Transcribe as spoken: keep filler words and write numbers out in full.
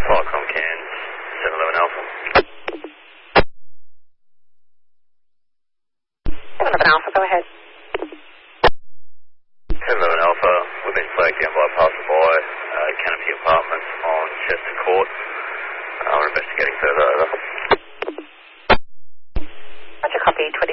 Falcon Cairns, seven eleven Alpha. seven eleven Alpha, go ahead. seven eleven Alpha, we've been flagged down by a passerby, uh, Canopy Apartments on Chester Court. Uh, we're investigating further, over. Roger, copy, twenty